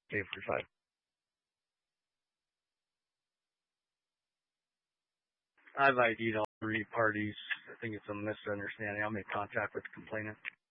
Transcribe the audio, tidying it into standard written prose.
K45. I've ID'd all three parties. I think it's a misunderstanding. I'll make contact with the complainant.